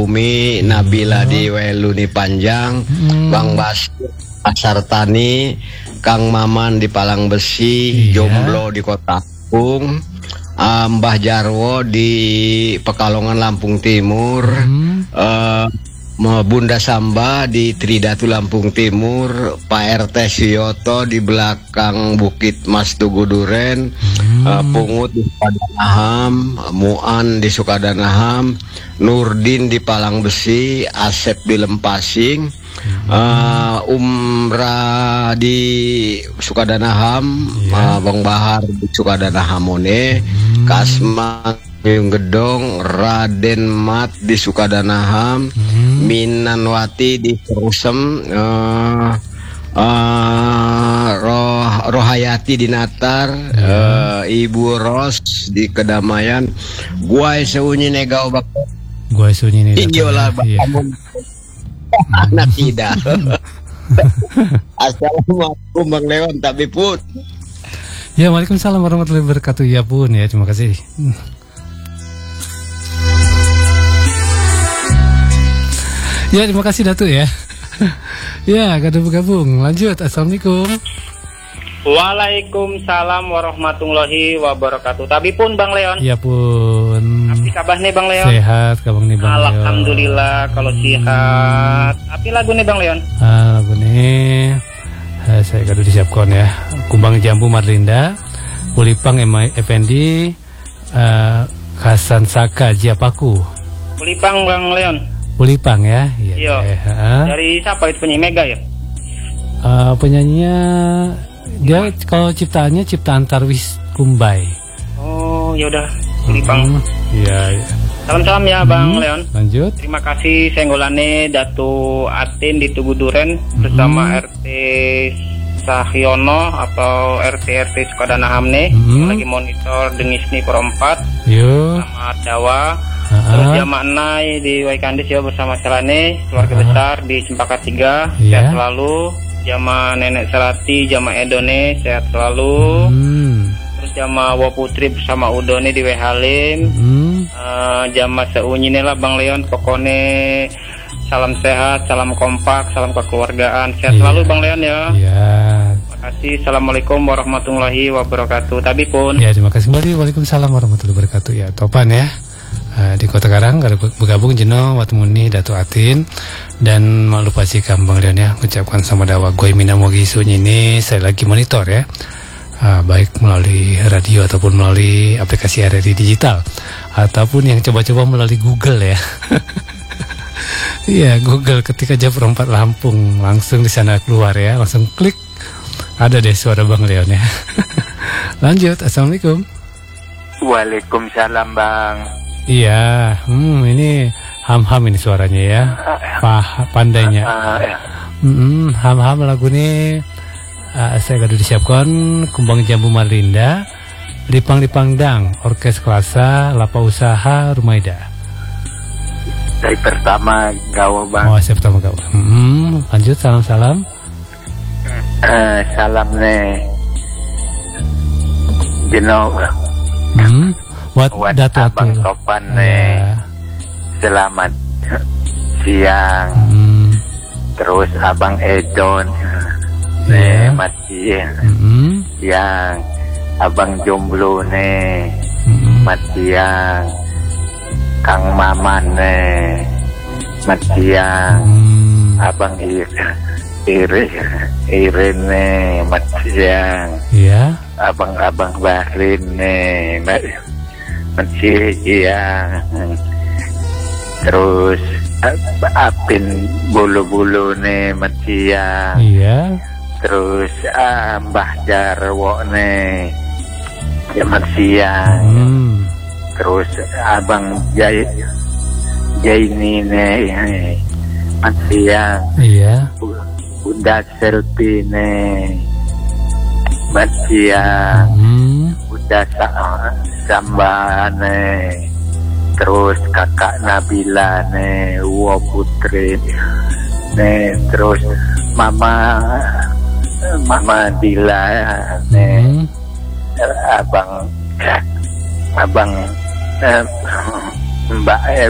Umi, Nabila di Weluni Panjang, Bang Basir Pasar Tani, Kang Maman di Palang Besi, Jomblo di Kota Agung, Mbah Jarwo di Pekalongan Lampung Timur, Bunda Samba di Tridatu Lampung Timur, Pak RT Siyoto di belakang Bukit Mas Tugu Duren, Pungut di Sukadanaham, Muan di Sukadanaham, Nurdin di Palang Besi, Asep di Lempasing, Umrah di Sukadanaham, Bang Bahar di Sukadanahamone, Kasma Yung Gedong, Raden Mat di Sukadanaham, Minanwati di Kerusem, Rohayati di Natar, Ibu Ros di Kedamaian, Guai Seunyi Negau Bak. Guai Seunyi Negau. Iyalah kamu anak tidak. Assalamualaikum Bang Leon, tapi pun. Ya, waalaikumsalam warahmatullahi wabarakatuh. Ya pun ya, terima kasih. Ya, terima kasih Datuk ya. Ya, gabung. Lanjut. Assalamualaikum. Waalaikumsalam warahmatullahi wabarakatuh. Tapi pun Bang Leon. Ya pun. Apa kabar nih Bang Leon? Sehat kabang nih Bang Leon. Alhamdulillah kalau sehat. Apa lagu nih Bang Leon? Lagu nih saya kado disiapkan ya. Kumbang Jambu Marlinda, Pulipang Effendi, Hasan Saka Jiapaku. Pulipang Bang Leon. Pulipang ya. Iya. Dari siapa itu penyanyi Mega ya? Penyanyinya dia kalau ciptaannya ciptaan Tarwis Kumbai. Oh, ya udah. Pulipang. Iya. Salam-salam ya Bang Leon. Lanjut. Terima kasih senggolane Datu Atin di Tugu Duren bersama RT Sahyono atau RT Sukadanaham nih lagi monitor Dengis nih per 4. Yo. Sama Dawa. Terus Jamaah Nai di Waikandis ya bersama Selane, keluarga besar di Cempaka 3, sehat selalu. Jamaah Nenek Serati, Jamaah Edone, sehat selalu. Terus Jamaah Waputri bersama Udone di Wehalim. Jamaah Seunyi lah Bang Leon, pokoknya salam sehat, salam kompak, salam kekeluargaan, sehat selalu Bang Leon ya. Terima kasih. Assalamualaikum warahmatullahi wabarakatuh. Tapi pun. Ya, terima kasih kembali. Waalaikumsalam warahmatullahi wabarakatuh ya. Topan ya. Di Kota Karang bergabung Jeno Watmuni Datu Atin dan lupa sih Bang Leon ya, ucapkan sama dawa gue minamogi sunyi ini saya lagi monitor ya, baik melalui radio ataupun melalui aplikasi RRI digital ataupun yang coba-coba melalui Google ya. Iya, Google ketika jam 4 Lampung langsung di sana keluar ya, langsung klik ada deh suara Bang Leon ya. Lanjut. Assalamualaikum. Waalaikumsalam Bang. Iya, ini ham-ham ini suaranya ya, pandainya. Ham-ham lagu ini saya kado disiapkan Kumbang Jambu Marlinda, Lipang Dang, Orkes Klasa, Lapa Usaha, Rumaida. Dari pertama gawa Bang. Oh, saya pertama gawa. Lanjut, salam-salam. Salam nih. Buat Datu Abang Topan nih. Selamat siang. Terus Abang Edon nih mati siang. Abang Jomblo nih mati siang. Kang Maman nih mati siang. Abang Irin nih mati siang. Iya. Abang Bahrin nih masih siang. Terus Apin bulu-bulu nih masih siang. Iya. Terus Mbah Jarwo nih ya masih siang. Terus Abang Jaini nih masih siang. Iya. Bunda Selfie nih masih siang. Bunda Samba nih. Terus kakak Nabila nih, Putri nih, terus Mama Dila nih, Abang Mbak